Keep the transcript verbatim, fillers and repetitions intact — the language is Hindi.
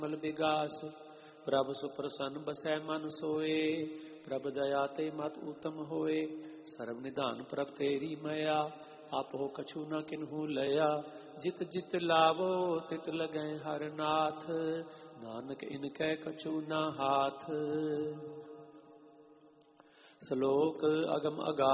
मल विगास प्रभ सुप्रसन्न बसै मन सोए प्रभ दया ते मत उत्तम होए सर्व निधान प्रभ तेरी मया आप हो कछु न किन्हू लया जित जित लावो तित लगै हर नाथ नानक इनकै कछु न हाथ। श्लोक अगम अगा